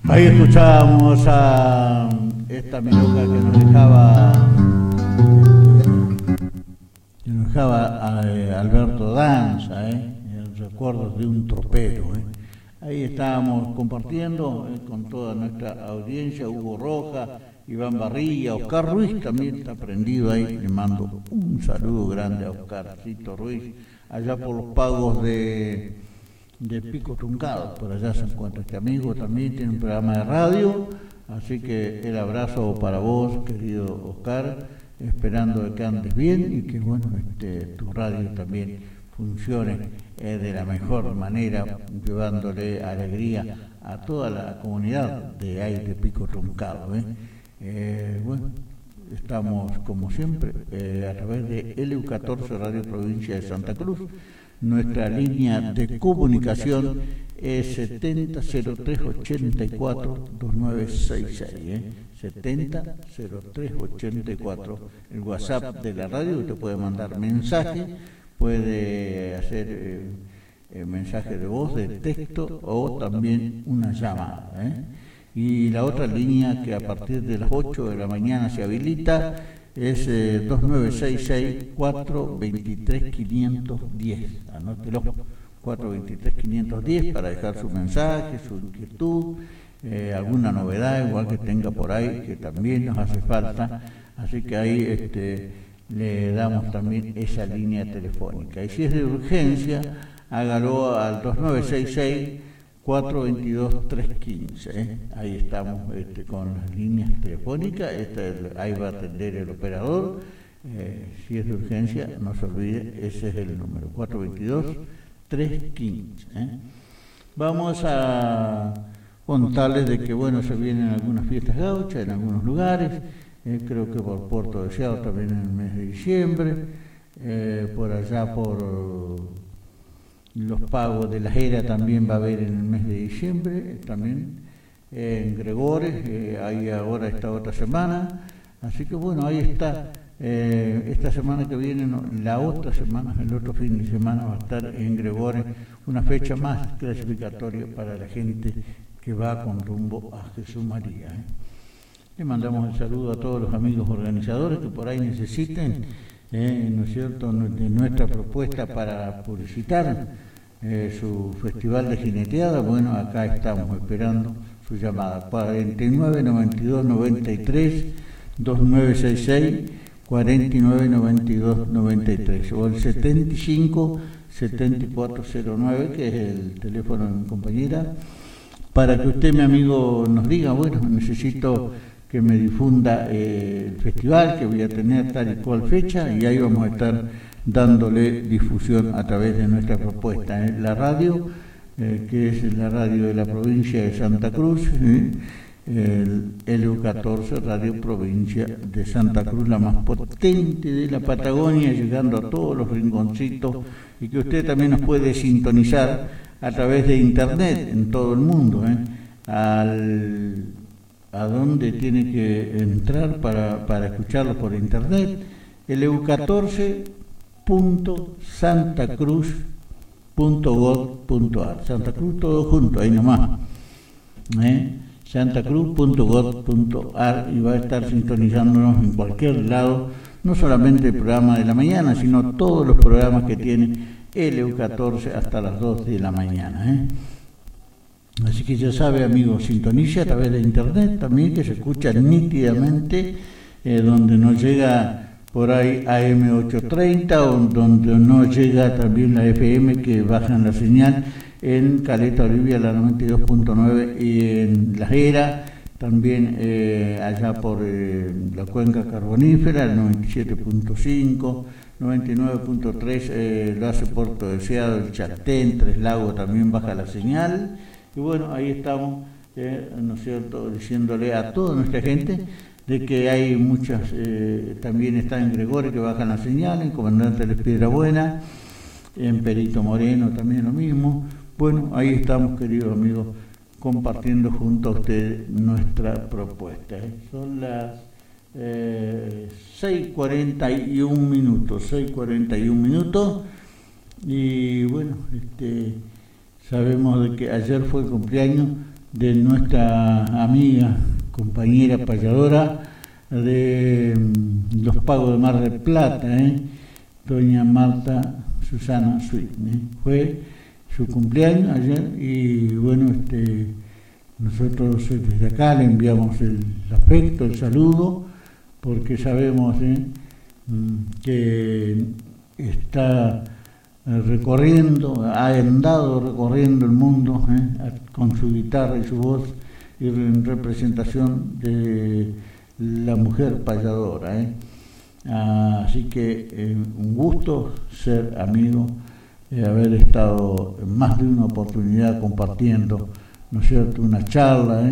Ahí escuchábamos a esta milonga que nos dejaba Alberto Danza, recuerdos de un tropero. Ahí estábamos compartiendo con toda nuestra audiencia, Hugo Roja, Iván Barría, Oscar Ruiz también está prendido ahí. Le mando un saludo grande a Oscarcito Ruiz, allá por los pagos de Pico Truncado, por allá se encuentra este amigo, también tiene un programa de radio, así que el abrazo para vos, querido Oscar, esperando que andes bien y que bueno, tu radio también funcione de la mejor manera, llevándole alegría a toda la comunidad de ahí de Pico Truncado. Bueno, estamos como siempre a través de LU14 Radio Provincia de Santa Cruz. Nuestra línea de comunicación es 70-03-84-2966, 70-03-84, el WhatsApp de la radio. Usted puede mandar mensaje, puede hacer mensaje de voz, de texto o también una llamada. Y la otra línea que a partir de las 8 de la mañana se habilita es 2966-423-510. Anótelo, 423-510 para dejar su mensaje, su inquietud, alguna novedad igual que tenga por ahí, que también nos hace falta. Así que ahí le damos también esa línea telefónica. Y si es de urgencia, hágalo al 2966-422-315. Ahí estamos con las líneas telefónicas. Ahí va a atender el operador. Si es de urgencia, no se olvide, ese es el número, 422-315. Vamos a contarles de que bueno, se vienen algunas fiestas gauchas en algunos lugares. Creo que por Puerto Deseado también en el mes de diciembre, por allá por los pagos de la Jera también va a haber en el mes de diciembre, también en Gregores, hay ahora esta otra semana, así que bueno, ahí está, esta semana que viene, no, la otra semana, el otro fin de semana va a estar en Gregores, una fecha más clasificatoria para la gente que va con rumbo a Jesús María. Le mandamos el saludo a todos los amigos organizadores que por ahí necesiten, ¿no es cierto?, de nuestra propuesta para publicitar su festival de jineteada. Bueno, acá estamos esperando su llamada. 49 92 93 2966 49 92 93 o el 75 7409, que es el teléfono de mi compañera, para que usted, mi amigo, nos diga, bueno, necesito que me difunda el festival que voy a tener tal y cual fecha, y ahí vamos a estar dándole difusión a través de nuestra propuesta. La radio, que es la radio de la provincia de Santa Cruz, el LU14 Radio Provincia de Santa Cruz, la más potente de la Patagonia, llegando a todos los rinconcitos, y que usted también nos puede sintonizar a través de internet en todo el mundo, a dónde tiene que entrar para escucharlo por internet, lu14.santacruz.gov.ar, Santa Cruz todo junto, ahí nomás, santacruz.gov.ar, y va a estar sintonizándonos en cualquier lado, no solamente el programa de la mañana, sino todos los programas que tiene LU14 hasta las 2 de la mañana. Así que ya sabe, amigo, sintonice a través de internet también, que se escucha nítidamente, donde no llega por ahí AM830, o donde no llega también la FM, que bajan la señal en Caleta Olivia, la 92.9, y en La Jera, también allá por la cuenca carbonífera, el 97.5, 99.3 lo hace Puerto Deseado, el Chaltén, Tres Lagos también baja la señal. Y bueno, ahí estamos, ¿no es cierto?, diciéndole a toda nuestra gente de que hay muchas, también está en Gregores que bajan la señal, en Comandante Les Piedrabuena, en Perito Moreno también lo mismo. Bueno, ahí estamos, queridos amigos, compartiendo junto a ustedes nuestra propuesta. Son las 6:41 minutos, y bueno, sabemos de que ayer fue el cumpleaños de nuestra amiga, compañera payadora de los Pagos de Mar del Plata, doña Marta Susana Swin. Fue su cumpleaños ayer y bueno, nosotros desde acá le enviamos el afecto, el saludo, porque sabemos que está recorriendo, ha andado recorriendo el mundo con su guitarra y su voz y en representación de la mujer payadora. Así que un gusto ser amigo, haber estado en más de una oportunidad compartiendo, ¿no es cierto?, una charla.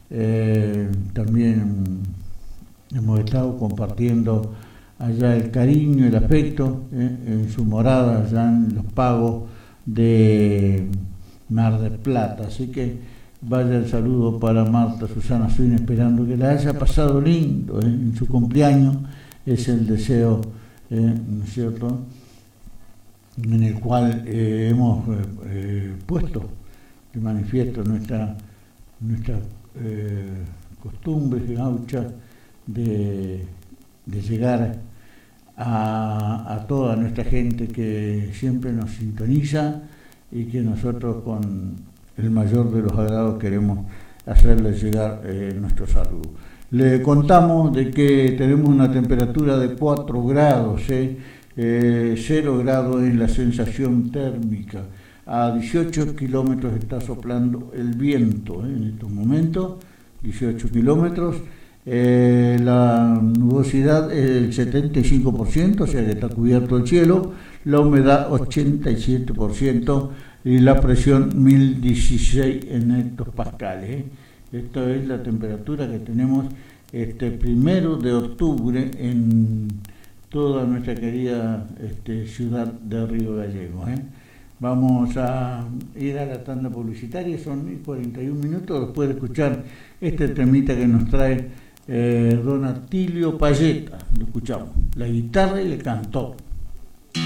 También hemos estado compartiendo allá el cariño, el afecto, en su morada allá en los Pagos de Mar del Plata. Así que vaya el saludo para Marta Susana Swin, esperando que la haya pasado lindo en su cumpleaños. Es el deseo, ¿no es cierto?, en el cual hemos puesto de manifiesto nuestra costumbre gaucha de llegar a toda nuestra gente que siempre nos sintoniza y que nosotros con el mayor de los agrados queremos hacerles llegar nuestro saludo. Le contamos de que tenemos una temperatura de 4 grados, 0 grados es la sensación térmica. A 18 kilómetros está soplando el viento en estos momentos, 18 kilómetros. La nubosidad es del 75%, o sea que está cubierto el cielo, la humedad 87% y la presión 1016 en hectopascales. Esta es la temperatura que tenemos este 1 de octubre en toda nuestra querida ciudad de Río Gallegos. Vamos a ir a la tanda publicitaria, son 41 minutos, después de escuchar este temita que nos trae don Atilio Payeta. Lo escuchamos, la guitarra y el cantor.